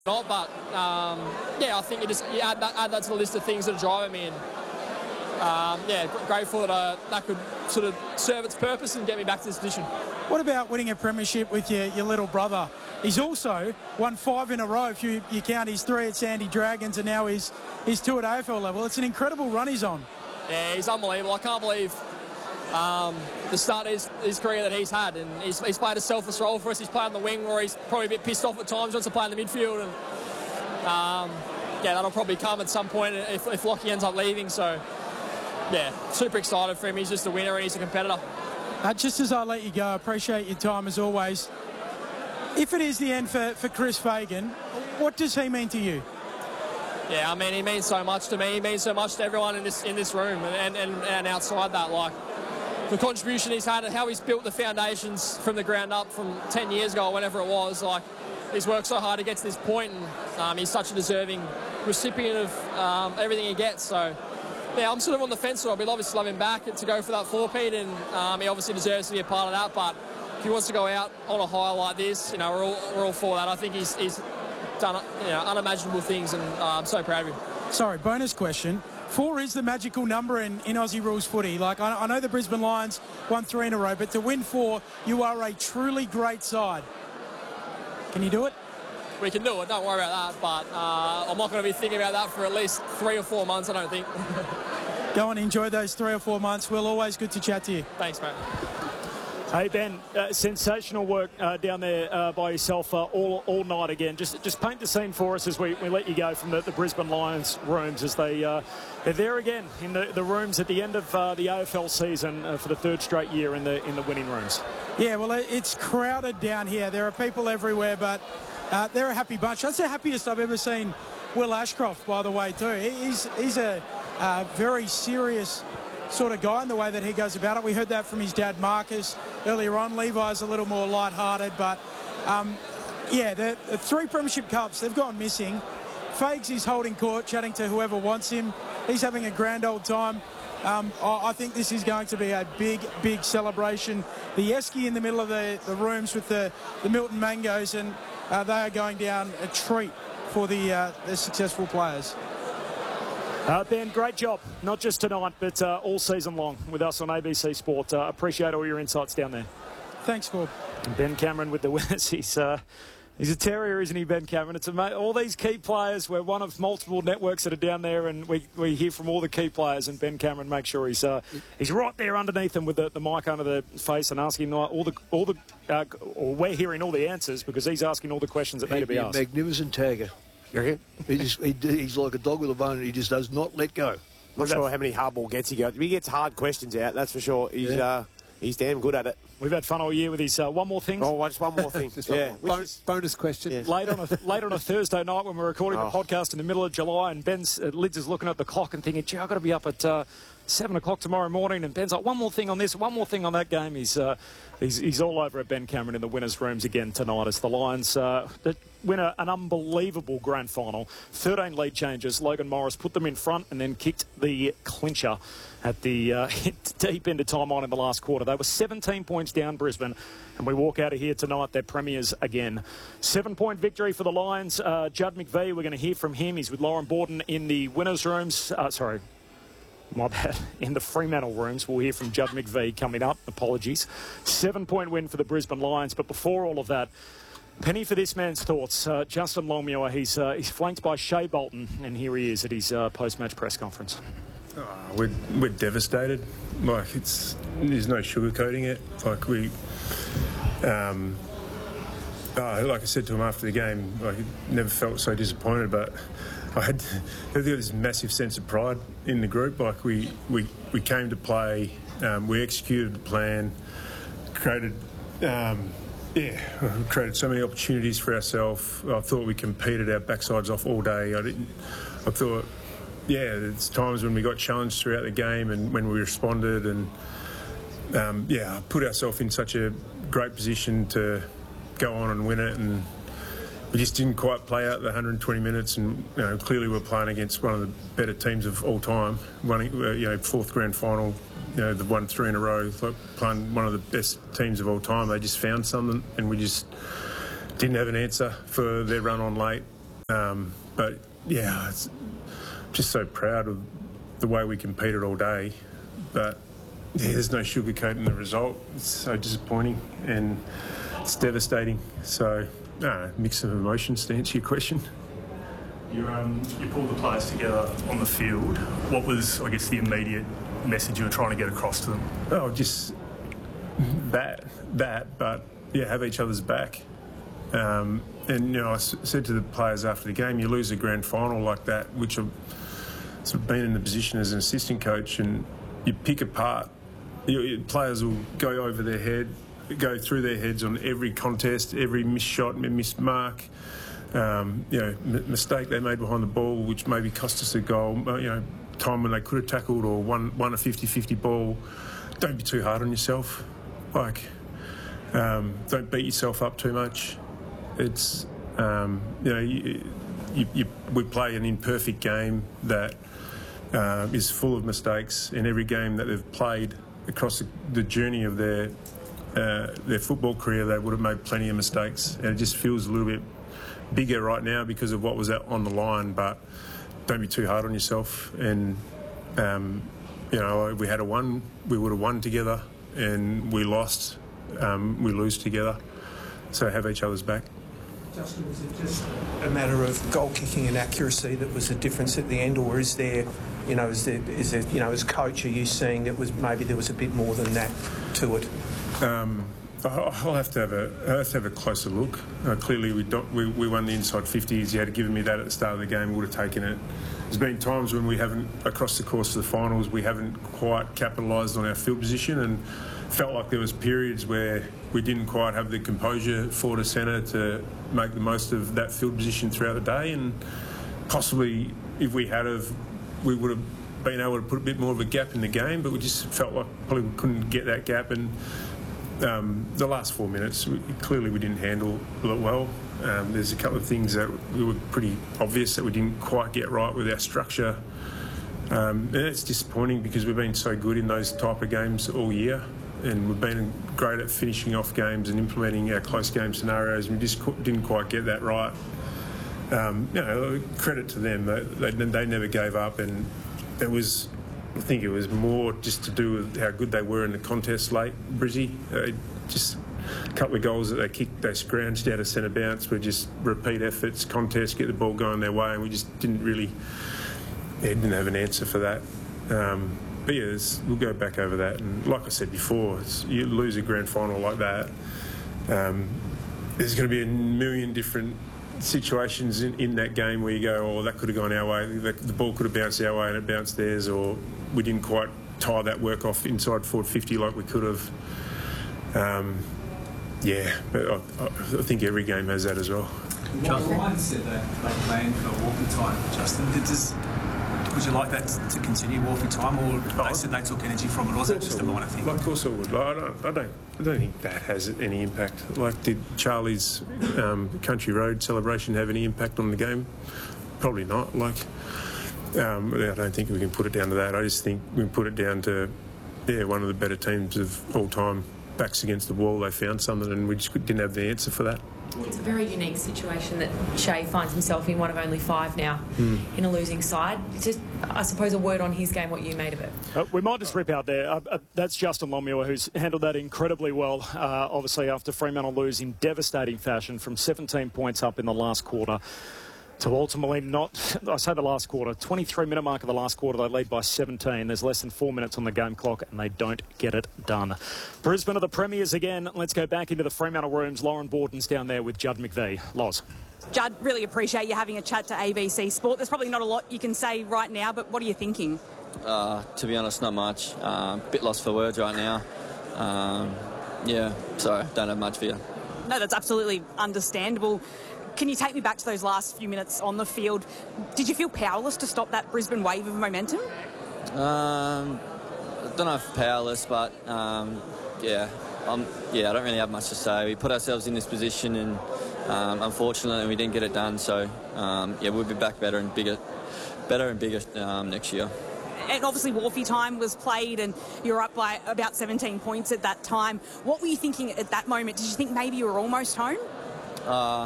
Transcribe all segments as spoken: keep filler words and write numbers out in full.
not, but um, yeah, I think you just you add, that, add that to the list of things that are driving me, and um, yeah, grateful that uh, that could sort of serve its purpose and get me back to this position. What about winning a premiership with your, your little brother? He's also won five in a row, if you, you count his three at Sandy Dragons, and now he's, he's two at A F L level. It's an incredible run he's on. Yeah, he's unbelievable. I can't believe um, the start of his, his career that he's had, and he's, he's played a selfless role for us. He's played on the wing where he's probably a bit pissed off at times, wants to play in the midfield, and um, yeah, that'll probably come at some point if, if Lockie ends up leaving. So yeah, super excited for him. He's just a winner and he's a competitor. Uh, just as I let you go, I appreciate your time as always. If it is the end for, for Chris Fagan, what does he mean to you? Yeah, I mean, he means so much to me. He means so much to everyone in this in this room and, and, and outside that. Like, the contribution he's had and how he's built the foundations from the ground up from ten years ago, whenever it was. Like, he's worked so hard to get to this point, and um, he's such a deserving recipient of um, everything he gets. So, yeah, I'm sort of on the fence. So I'd be obviously love him back to go for that four-peat, and um, he obviously deserves to be a part of that. But if he wants to go out on a high like this, you know, we're all, we're all for that. I think he's, he's done, you know, unimaginable things, and uh, I'm so proud of him. Sorry, bonus question. Four is the magical number in, in Aussie rules footy. Like, I, I know the Brisbane Lions won three in a row, but to win four, you are a truly great side. Can you do it? We can do it, don't worry about that, but uh, I'm not going to be thinking about that for at least three or four months, I don't think. Go and enjoy those three or four months. Will, always good to chat to you. Thanks, mate. Hey, Ben, uh, sensational work uh, down there uh, by yourself uh, all all night again. Just just paint the scene for us as we, we let you go from the, the Brisbane Lions rooms, as they, uh, they're there again in the, the rooms at the end of uh, the A F L season uh, for the third straight year in the in the winning rooms. Yeah, well, it's crowded down here. There are people everywhere, but uh, they're a happy bunch. That's the happiest I've ever seen Will Ashcroft, by the way, too. He's, he's a uh, very serious sort of guy in the way that he goes about it. We heard that from his dad, Marcus, earlier on. Levi's a little more light-hearted, but um, yeah, the, the three premiership cups, they've gone missing. Fags is holding court, chatting to whoever wants him. He's having a grand old time. Um, I, I think this is going to be a big, big celebration. The Esky in the middle of the, the rooms with the, the Milton Mangoes, and uh, they are going down a treat for the, uh, the successful players. Uh, Ben, great job, not just tonight, but uh, all season long with us on A B C Sport. Uh, appreciate all your insights down there. Thanks, Bob. Ben Cameron with the winners. He's, uh, he's a terrier, isn't he, Ben Cameron? It's ama- all these key players. We're one of multiple networks that are down there, and we, we hear from all the key players, and Ben Cameron makes sure he's uh, he's right there underneath them with the, the mic under the face and asking all the all the uh, or we're hearing all the answers because he's asking all the questions that He'd need to be be asked. A magnificent tagger. You reckon? He just, he, he's like a dog with a bone, and he just does not let go. Not sure how many hardball gets he got. He gets hard questions out, that's for sure. He's yeah. uh, he's damn good at it. We've had fun all year with his uh, one more thing. Oh, just one more thing. yeah. Bon- bonus question. Yeah. Late on a late on a Thursday night when we're recording oh. the podcast in the middle of July, and Ben's uh, Lids is looking at the clock and thinking, gee, I've got to be up at uh, seven o'clock tomorrow morning. And Ben's like, one more thing on this, one more thing on that game. He's uh, he's, he's all over at Ben Cameron in the winners' rooms again tonight as the Lions uh, win a, an unbelievable grand final. thirteen lead changes. Logan Morris put them in front and then kicked the clincher at the uh, deep end of time on in the last quarter. They were seventeen points down, Brisbane, and we walk out of here tonight, they're premiers again. Seven-point victory for the Lions. Uh, Judd McVie, we're going to hear from him. He's with Lauren Borden in the winners' rooms. Uh, sorry. My bad. In the Fremantle rooms, we'll hear from Judd McVie coming up. Apologies. Seven-point win for the Brisbane Lions. But before all of that, penny for this man's thoughts. Uh, Justin Longmuir, he's, uh, he's flanked by Shea Bolton, and here he is at his uh, post-match press conference. Oh, we're, we're devastated. Like, it's there's no sugarcoating it. Like, we... Um, oh, like I said to him after the game, like, I never felt so disappointed, but I had I've got this massive sense of pride in the group. Like, we, we, we came to play, um, we executed the plan, created... Um, Yeah, we created so many opportunities for ourselves. I thought we competed our backsides off all day. I didn't. I thought, yeah, there's times when we got challenged throughout the game and when we responded, and um, yeah, put ourselves in such a great position to go on and win it, and we just didn't quite play out the one hundred twenty minutes. And you know, clearly we're playing against one of the better teams of all time, running, you know, fourth grand final. You know, they've won three in a row, playing one of the best teams of all time. They just found something, and we just didn't have an answer for their run on late. Um, but, yeah, it's just so proud of the way we competed all day. But, yeah, there's no sugarcoating the result. It's so disappointing and it's devastating. So, no, mix of emotions to answer your question. You, um, you pulled the players together on the field. What was, I guess, the immediate message you were trying to get across to them? Oh, just that, that, but, yeah, have each other's back. Um, and, you know, I s- said to the players after the game, you lose a grand final like that, which I've sort of been in the position as an assistant coach, and you pick apart. You, you, players will go over their head, go through their heads on every contest, every missed shot, missed mark. Um, you know, m- mistake they made behind the ball, which maybe cost us a goal. You know, time when they could have tackled or won, won a fifty-fifty ball. Don't be too hard on yourself. Like, um, don't beat yourself up too much. It's, um, you know, you, you, you, we play an imperfect game that uh, is full of mistakes. In every game that they've played across the, the journey of their uh, their football career, they would have made plenty of mistakes, and it just feels a little bit bigger right now because of what was out on the line. But don't be too hard on yourself. And um, you know, if we had a one, we would have won together, and we lost, um, we lose together. So have each other's back. Justin, was it just a matter of goal kicking and accuracy that was the difference at the end, or is there, you know, is there, is there, you know, as coach, are you seeing that was maybe there was a bit more than that to it? Um, I'll have to have a I'll have to have a closer look. Uh, clearly, we, don't, we we won the inside fifties. You had given me that at the start of the game, we would have taken it. There's been times when we haven't, across the course of the finals, we haven't quite capitalised on our field position, and felt like there was periods where we didn't quite have the composure forward to centre to make the most of that field position throughout the day. And possibly, if we had have, we would have been able to put a bit more of a gap in the game, but we just felt like probably we couldn't get that gap. And Um, the last four minutes, we, clearly we didn't handle it well. Um, there's a couple of things that were pretty obvious that we didn't quite get right with our structure. Um, and it's disappointing because we've been so good in those type of games all year, and we've been great at finishing off games and implementing our close game scenarios, and we just didn't quite get that right. Um, you know, credit to them. They, they, they never gave up, and it was... I think it was more just to do with how good they were in the contest late, Brizzy. Uh, just a couple of goals that they kicked, they scrounged out of centre bounce were just repeat efforts, contests, get the ball going their way, and we just didn't really, yeah, didn't have an answer for that. Um, but yeah, we'll go back over that. And like I said before, it's, you lose a grand final like that, um, there's going to be a million different situations in, in that game where you go, oh, that could have gone our way, the, the ball could have bounced our way and it bounced theirs, or we didn't quite tie that work off inside forward fifty like we could have. Um, yeah, but I, I think every game has that as well. Ryan said that they planned for walking time, Justin. Did this, would you like that to continue, walking time, or oh, they said they took energy from it, or was that just a minor thing? Like, of course I would. Like, I, don't, I, don't, I don't think that has any impact. Like, did Charlie's um, Country Road celebration have any impact on the game? Probably not. Like, um, I don't think we can put it down to that. I just think we can put it down to, yeah, one of the better teams of all time. Backs against the wall, they found something, and we just didn't have the answer for that. It's a very unique situation that Shea finds himself in, one of only five now, mm. in a losing side. Just, I suppose, a word on his game, what you made of it. Uh, we might just rip out there. Uh, uh, that's Justin Longmuir, who's handled that incredibly well, uh, obviously, after Fremantle lose in devastating fashion from seventeen points up in the last quarter to ultimately not, I say the last quarter, twenty-three minute mark of the last quarter, they lead by seventeen. There's less than four minutes on the game clock, and they don't get it done. Brisbane are the premiers again. Let's go back into the Fremantle rooms. Lauren Borden's down there with Judd McVie. Loz. Judd, really appreciate you having a chat to A B C Sport. There's probably not a lot you can say right now, but what are you thinking? Uh, to be honest, not much. A uh, bit lost for words right now. Um, yeah, sorry, don't have much for you. No, that's absolutely understandable. Can you take me back to those last few minutes on the field? Did you feel powerless to stop that Brisbane wave of momentum? Um, I don't know if powerless, but um, yeah, um, yeah, I don't really have much to say. We put ourselves in this position, and um, unfortunately, we didn't get it done. So um, yeah, we'll be back better and bigger, better and bigger um, next year. And obviously, Wharfie time was played, and you were up by about seventeen points at that time. What were you thinking at that moment? Did you think maybe you were almost home? Uh,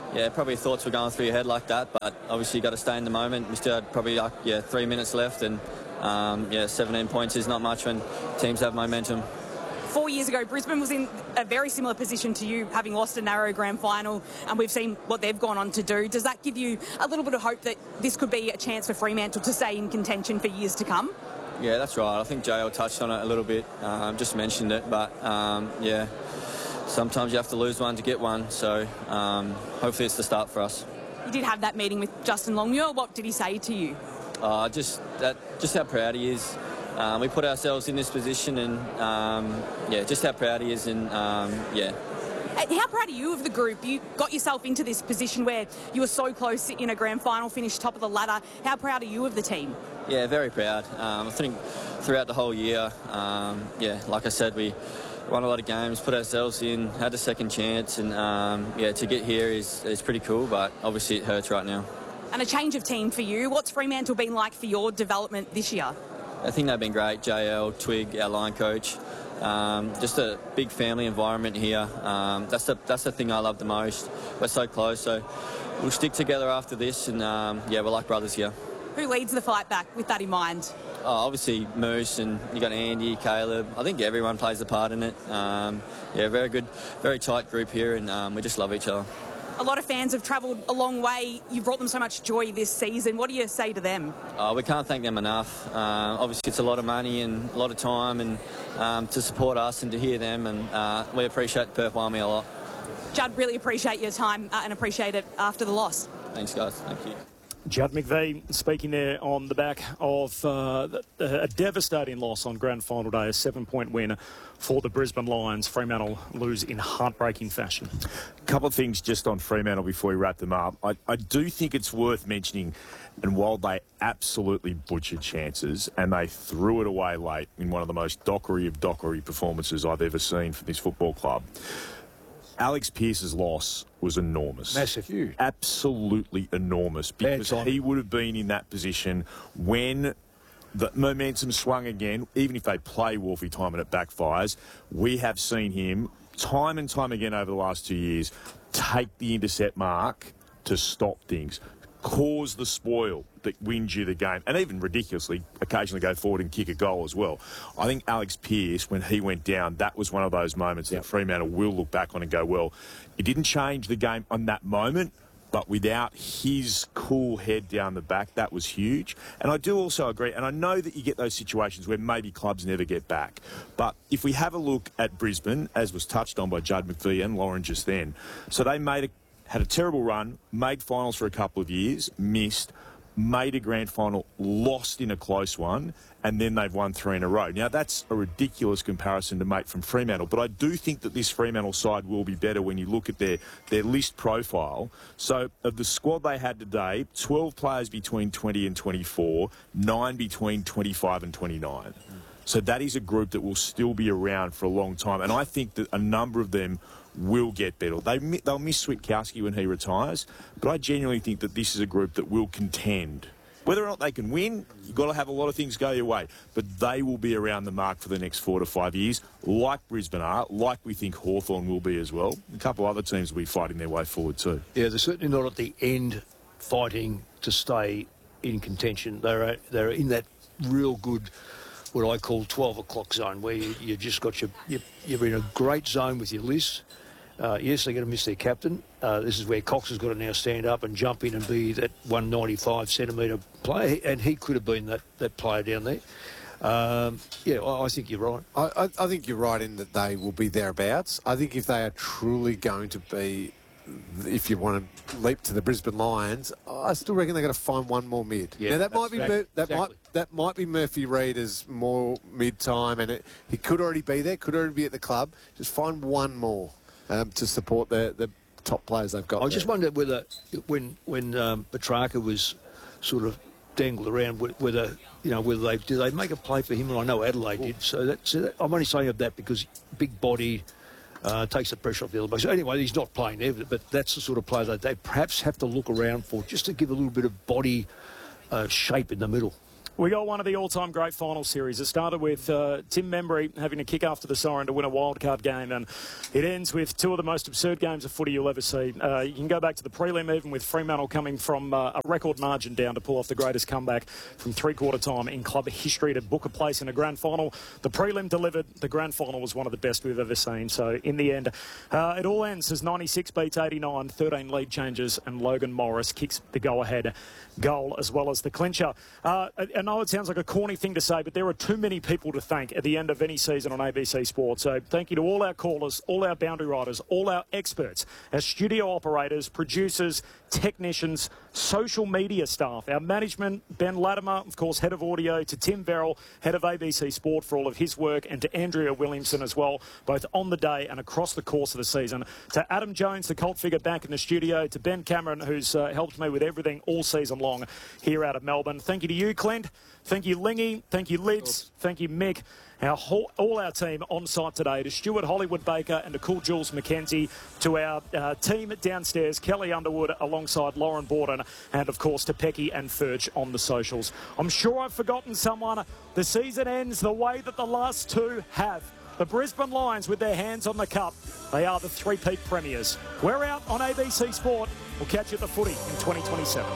yeah, probably thoughts were going through your head like that, but obviously you got to stay in the moment. We still had probably like, yeah, three minutes left, and um, yeah, seventeen points is not much when teams have momentum. Four years ago, Brisbane was in a very similar position to you, having lost a narrow grand final, and we've seen what they've gone on to do. Does that give you a little bit of hope that this could be a chance for Fremantle to stay in contention for years to come? Yeah, that's right. I think J L touched on it a little bit, um, just mentioned it, but um, yeah, sometimes you have to lose one to get one, so um, hopefully it's the start for us. You did have that meeting with Justin Longmuir. What did he say to you? Uh, just that, just how proud he is. Um, we put ourselves in this position, and um, yeah, just how proud he is, and um, yeah. How proud are you of the group? You got yourself into this position where you were so close in a grand final, finished top of the ladder. How proud are you of the team? Yeah, very proud. Um, I think throughout the whole year, um, yeah, like I said, we won a lot of games, put ourselves in, had a second chance, and um, yeah, to get here is, is pretty cool, but obviously it hurts right now. And a change of team for you. What's Fremantle been like for your development this year? I think they've been great. J L, Twig, our line coach. Um, just a big family environment here. Um, that's the that's the thing I love the most. We're so close, so we'll stick together after this, and um, yeah, we're like brothers here. Who leads the fight back with that in mind? Oh, obviously Moose, and you got Andy, Caleb. I think everyone plays a part in it. Um, yeah, very good, very tight group here, and um, we just love each other. A lot of fans have travelled a long way. You've brought them so much joy this season. What do you say to them? Uh, we can't thank them enough. Uh, obviously, it's a lot of money and a lot of time, and um, to support us and to hear them, and uh, we appreciate Perth Army a lot. Judd, really appreciate your time uh, and appreciate it after the loss. Thanks, guys. Thank you. Judd McVeigh speaking there on the back of uh, a devastating loss on grand final day, a seven-point win for the Brisbane Lions. Fremantle lose in heartbreaking fashion. A couple of things just on Fremantle before we wrap them up. I, I do think it's worth mentioning, and while they absolutely butchered chances and they threw it away late in one of the most Dockery of Dockery performances I've ever seen from this football club, Alex Pearce's loss was enormous. Massive. Huge. Absolutely enormous, because he would have been in that position when the momentum swung again. Even if they play Wolfie time and it backfires, we have seen him time and time again over the last two years take the intercept mark to stop things, cause the spoil that wins you the game, and even ridiculously occasionally go forward and kick a goal as well. I think Alex Pearce, when he went down, that was one of those moments yep. that Fremantle will look back on and go, well, it didn't change the game on that moment, but without his cool head down the back, that was huge. And I do also agree, and I know that you get those situations where maybe clubs never get back, but if we have a look at Brisbane, as was touched on by Judd McVeigh and Lauren just then, so they made a had a terrible run, made finals for a couple of years, missed, made a grand final, lost in a close one, and then they've won three in a row. Now, that's a ridiculous comparison to make from Fremantle, but I do think that this Fremantle side will be better when you look at their, their list profile. So, of the squad they had today, twelve players between twenty and twenty-four, nine between twenty-five and twenty-nine. So that is a group that will still be around for a long time, and I think that a number of them will get better. They, they'll miss Switkowski when he retires, but I genuinely think that this is a group that will contend. Whether or not they can win, you've got to have a lot of things go your way, but they will be around the mark for the next four to five years, like Brisbane are, like we think Hawthorn will be as well. A couple of other teams will be fighting their way forward too. Yeah, they're certainly not at the end fighting to stay in contention. They're, they're in that real good, what I call twelve o'clock zone, where you, you just got your, you, you're in a great zone with your list. Uh, yes, they're going to miss their captain. Uh, this is where Cox has got to now stand up and jump in and be that one ninety-five centimetre player, and he could have been that, that player down there. Um, yeah, I, I think you're right. I, I think you're right in that they will be thereabouts. I think if they are truly going to be, if you want to leap to the Brisbane Lions, I still reckon they're going to find one more mid. Yeah, now that might be exactly, Mur- that exactly. might that might be Murphy Reid as more mid time, and it, he could already be there, could already be at the club. Just find one more. Um, to support the, the top players they've got. I there. just wonder whether, when when um, Petrarca was sort of dangled around, whether you know whether they did they make a play for him, and I know Adelaide did. So, that, so that, I'm only saying of that because big body uh, takes the pressure off the other base. So anyway, he's not playing there, but that's the sort of player that they perhaps have to look around for, just to give a little bit of body uh, shape in the middle. We got one of the all-time great final series. It started with uh, Tim Membry having a kick after the siren to win a wildcard game, and it ends with two of the most absurd games of footy you'll ever see. Uh, you can go back to the prelim even with Fremantle coming from uh, a record margin down to pull off the greatest comeback from three-quarter time in club history to book a place in a grand final. The prelim delivered. The grand final was one of the best we've ever seen. So in the end, uh, it all ends as ninety-six beats eighty-nine, thirteen lead changes, and Logan Morris kicks the go-ahead goal as well as the clincher. Uh, I know it sounds like a corny thing to say, but there are too many people to thank at the end of any season on A B C Sport. So thank you to all our callers, all our boundary riders, all our experts, our studio operators, producers, technicians, social media staff, our management, Ben Latimer, of course, head of audio, to Tim Verrill, head of A B C Sport for all of his work, and to Andrea Williamson as well, both on the day and across the course of the season. To Adam Jones, the cult figure back in the studio, to Ben Cameron, who's uh, helped me with everything all season long here out of Melbourne. Thank you to you, Clint. Thank you, Lingy. Thank you, Lids. Thank you, Mick. Our whole, all our team on site today, to Stuart Hollywood Baker and to Cool Jules McKenzie, to our uh, team downstairs, Kelly Underwood alongside Lauren Borden, and of course to Pecky and Furch on the socials. I'm sure I've forgotten someone. The season ends the way that the last two have. The Brisbane Lions with their hands on the cup. They are the three-peat premiers. We're out on A B C Sport. We'll catch you at the footy in twenty twenty-seven.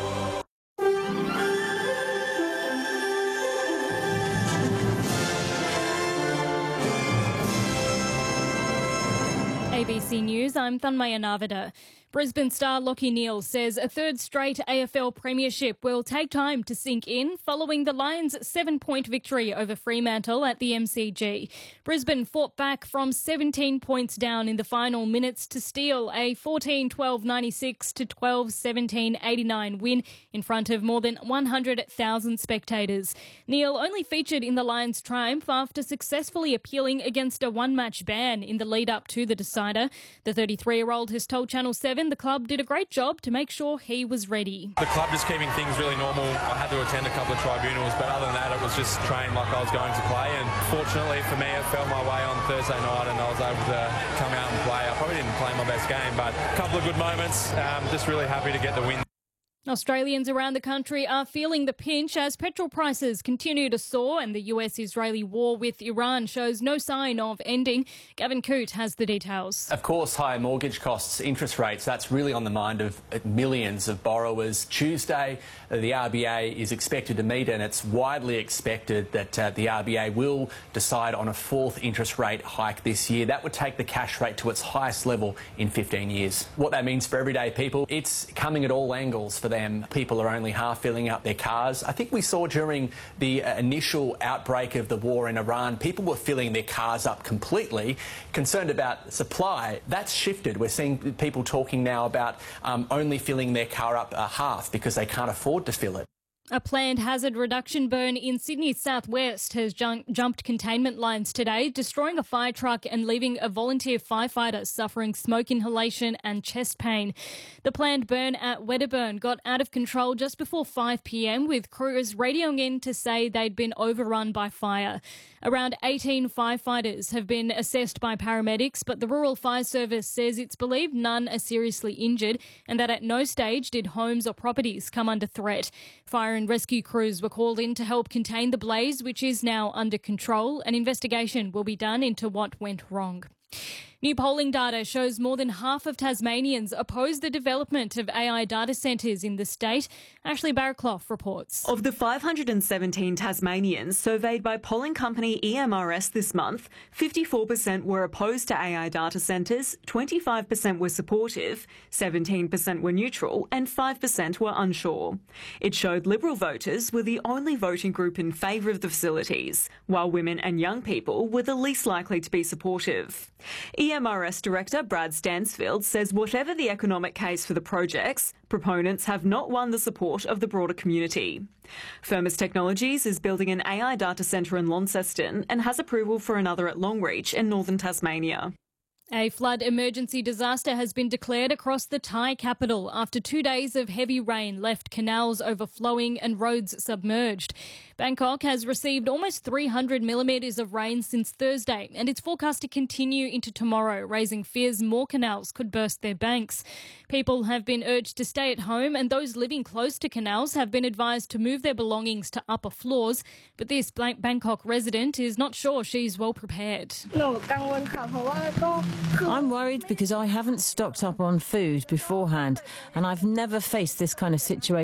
A B C News, I'm Thanmaya Narvada. Brisbane star Lachie Neale says a third straight A F L premiership will take time to sink in following the Lions' seven-point victory over Fremantle at the M C G. Brisbane fought back from seventeen points down in the final minutes to steal a fourteen twelve ninety-six to twelve seventeen eighty-nine win in front of more than one hundred thousand spectators. Neale only featured in the Lions' triumph after successfully appealing against a one-match ban in the lead-up to the decider. The thirty-three-year-old has told Channel seven the club did a great job to make sure he was ready. The club just keeping things really normal. I had to attend a couple of tribunals, but other than that, it was just trained like I was going to play. And fortunately for me, I fell my way on Thursday night and I was able to come out and play. I probably didn't play my best game, but a couple of good moments. Um, just really happy to get the win. Australians around the country are feeling the pinch as petrol prices continue to soar and the U S-Israeli war with Iran shows no sign of ending. Gavin Coote has the details. Of course, higher mortgage costs, interest rates, that's really on the mind of millions of borrowers. Tuesday, the R B A is expected to meet and it's widely expected that uh, the R B A will decide on a fourth interest rate hike this year. That would take the cash rate to its highest level in fifteen years. What that means for everyday people, it's coming at all angles for them. People are only half filling up their cars. I think we saw during the initial outbreak of the war in Iran, people were filling their cars up completely, concerned about supply. That's shifted. We're seeing people talking now about um, only filling their car up a half because they can't afford to fill it. A planned hazard reduction burn in Sydney's southwest has jun- jumped containment lines today, destroying a fire truck and leaving a volunteer firefighter suffering smoke inhalation and chest pain. The planned burn at Wedderburn got out of control just before five p m, with crews radioing in to say they'd been overrun by fire. Around eighteen firefighters have been assessed by paramedics, but the Rural Fire Service says it's believed none are seriously injured and that at no stage did homes or properties come under threat. Fire and rescue crews were called in to help contain the blaze, which is now under control. An investigation will be done into what went wrong. New polling data shows more than half of Tasmanians oppose the development of A I data centres in the state. Ashley Barraclough reports. Of the five hundred seventeen Tasmanians surveyed by polling company E M R S this month, fifty-four percent were opposed to A I data centres, twenty-five percent were supportive, seventeen percent were neutral and five percent were unsure. It showed Liberal voters were the only voting group in favour of the facilities, while women and young people were the least likely to be supportive. E M R S Director Brad Stansfield says whatever the economic case for the projects, proponents have not won the support of the broader community. Firmus Technologies is building an A I data centre in Launceston and has approval for another at Longreach in northern Tasmania. A flood emergency disaster has been declared across the Thai capital after two days of heavy rain left canals overflowing and roads submerged. Bangkok has received almost three hundred millimetres of rain since Thursday, and it's forecast to continue into tomorrow, raising fears more canals could burst their banks. People have been urged to stay at home, and those living close to canals have been advised to move their belongings to upper floors. But this Bangkok resident is not sure she's well prepared. I'm worried because I haven't stocked up on food beforehand, and I've never faced this kind of situation